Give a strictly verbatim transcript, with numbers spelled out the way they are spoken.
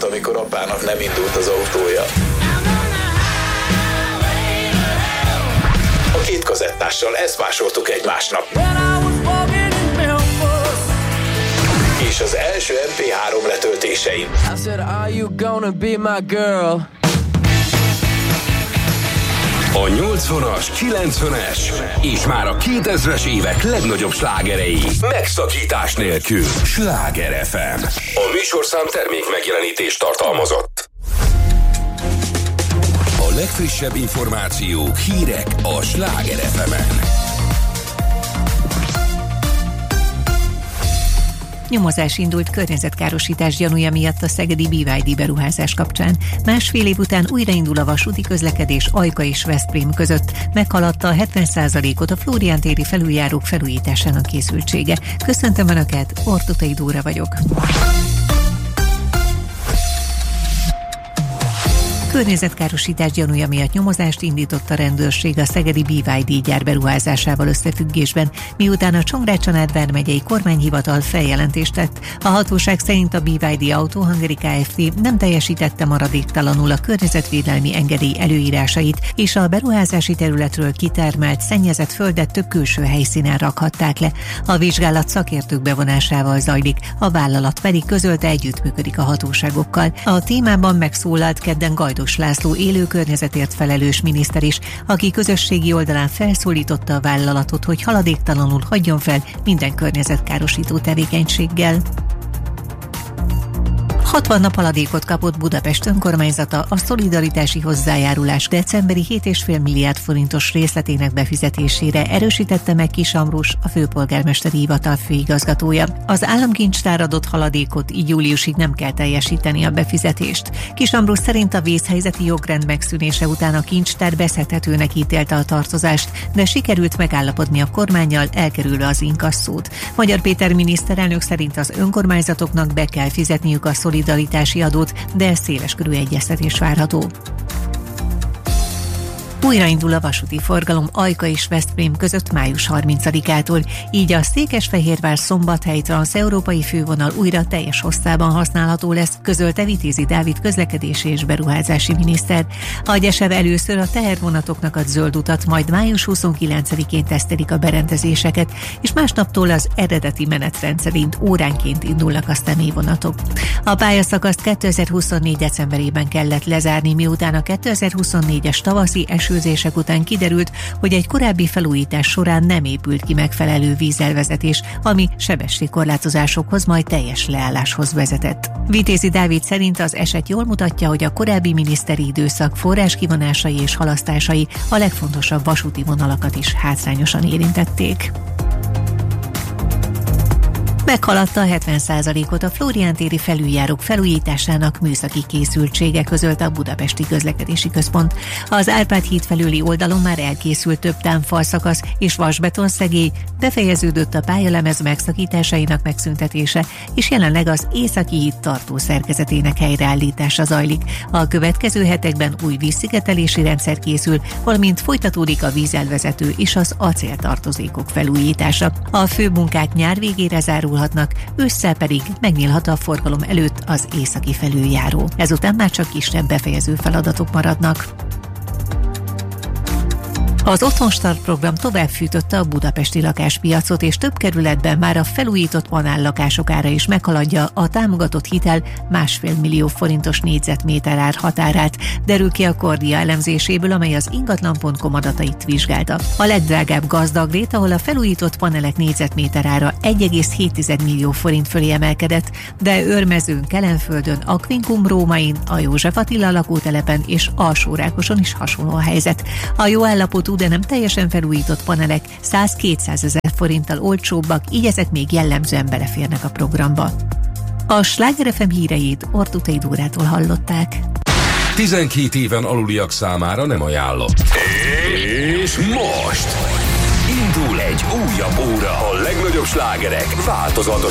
volt, amikor apának nem indult az autója. A két kazettással ezt másoltuk egymásnak. És az első em pé három letöltéseim. A nyolcvanas, kilencvenes és már a kétezres évek legnagyobb slágerei megszakítás nélkül. Sláger ef em. A műsorszám termék megjelenítést tartalmazott. A legfrissebb információk, hírek a Sláger ef emen. Nyomozás indult környezetkárosítás gyanúja miatt a szegedi bé vé dé beruházás kapcsán. Másfél év után újraindul a vasúti közlekedés Ajka és Veszprém között. Meghaladta a hetven százalékot a Flórián téri felüljárók felújításának készültsége. Köszöntöm Önöket, Ortutai Dóra vagyok. Környezetkárosítás gyanúja miatt nyomozást indított a rendőrség a szegedi bé vé dé gyár beruházásával összefüggésben, miután a Csongrád-Csanád vármegyei kormányhivatal feljelentést tett. A hatóság szerint a bé vé dé Auto Hungary Kft. Nem teljesítette maradéktalanul a környezetvédelmi engedély előírásait, és a beruházási területről kitermelt, szennyezett földet több külső helyszínen rakhatták le. A vizsgálat szakértők bevonásával zajlik, a vállalat pedig közölte, együttműködik a hatóságokkal. A témában megszólalt kedden Gajdos László élő környezetért felelős miniszter is, aki közösségi oldalán felszólította a vállalatot, hogy haladéktalanul hagyjon fel minden környezetkárosító tevékenységgel. hatvan nap haladékot kapott Budapest önkormányzata a szolidaritási hozzájárulás decemberi hét egész öt milliárd forintos részletének befizetésére, erősítette meg Kiss Ambrus, a főpolgármesteri hivatal főigazgatója. Az államkincstár adott haladékot, így júliusig nem kell teljesíteni a befizetést. Kiss Ambrus szerint a vészhelyzeti jogrend megszűnése után a kincstár beszedhetőnek ítélte a tartozást, de sikerült megállapodni a kormánnyal, elkerülve az inkasszót. Magyar Péter miniszterelnök szerint az önkormányzatoknak be kell fizetniük a szolidaritási adót, de széleskörű egyeztetés várható. Újraindul a vasúti forgalom Ajka és Veszprém között május harmincadikától, így a Székesfehérvár-Szombathely transzeurópai fővonal újra teljes hosszában használható lesz, közölte Vitézi Dávid közlekedési és beruházási miniszter. A Gyesev először a tehervonatoknak ad zöld utat, majd május huszonkilencedikén tesztelik a berendezéseket, és másnaptól az eredeti menetrend szerint óránként indulnak a személyvonatok. A pályaszakaszt kétezer-huszonnégy decemberében kellett lezárni, miután a kétezer-huszonnégyes tavaszi esőzések után kiderült, hogy egy korábbi felújítás során nem épült ki megfelelő vízelvezetés, ami sebességkorlátozásokhoz, majd teljes leálláshoz vezetett. Vitézi Dávid szerint az eset jól mutatja, hogy a korábbi miniszteri időszak forráskivonásai és halasztásai a legfontosabb vasúti vonalakat is hátrányosan érintették. Meghaladta a hetven százalékot a Flórián téri felüljárók felújításának műszaki készültsége, közölte a Budapesti Közlekedési Központ. Az Árpád híd felüli oldalon már elkészült több támfalszakasz és vasbetonszegély, befejeződött a pályalemez megszakításainak megszüntetése, és jelenleg az Északi híd tartó szerkezetének helyreállítása zajlik. A következő hetekben új vízszigetelési rendszer készül, valamint folytatódik a vízelvezető és az acéltartozékok felújítása. A főmunkák nyár végére zárulhatnak, ősszel pedig megnyílhat a forgalom előtt az északi felüljáró. Ezután már csak kisebb befejező feladatok maradnak. Az Otthonstart program tovább fűtötte a budapesti lakáspiacot, és több kerületben már a felújított panállakások ára is meghaladja a támogatott hitel másfél millió forintos négyzetméter ár határát, derül ki a Kordia elemzéséből, amely az ingatlan pont com adatait vizsgálta. A legdrágább Gazdagrét, ahol a felújított panelek négyzetméter ára egy egész hét millió forint fölé emelkedett, de Őrmezőn, Kelenföldön, Aquincum Rómain, a József Attila lakótelepen és Alsórákoson is hasonló a helyzet. A jó állapotú, de nem teljesen felújított panelek száz-kétszázezer forinttal olcsóbbak, így ezek még jellemzően beleférnek a programba. A Sláger ef em híreit Ortutai Dórától hallották. tizenkét éven aluliak számára nem ajánlott. És most indul egy újabb óra, a legnagyobb slágerek változatos